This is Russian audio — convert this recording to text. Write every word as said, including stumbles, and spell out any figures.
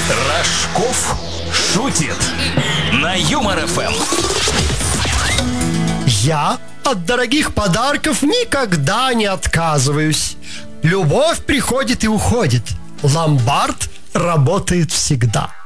Рожков шутит на Юмор эф эм. Я от дорогих подарков никогда не отказываюсь. Любовь приходит и уходит. Ломбард работает всегда.